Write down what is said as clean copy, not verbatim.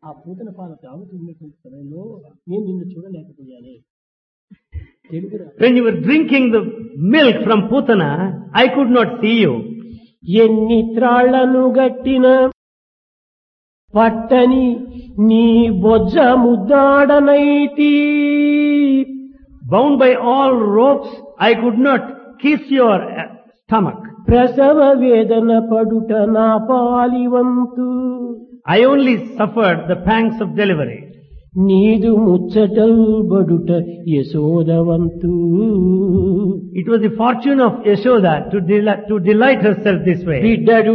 ఆ పూతన పాల తాగుతున్నటువంటి సమయంలో నేను నిన్ను చూడలేకపోయానే. తెలుగురా. When you were drinking the milk from Putana, I could not see you. ఎన్ని త్రాళ్లను గట్టిన పట్టని నీ బొజ్జ ముద్దాడనైతి. Bound by all ropes, I could not kiss your stomach. ప్రసవ వేదన పడుట నా పాలివంతు. I only suffered the pangs of delivery. నీదు ముచ్చటల్ బడుట యశోదవంతు. It was the fortune of Yashoda to delight herself this way. బిడ్డడు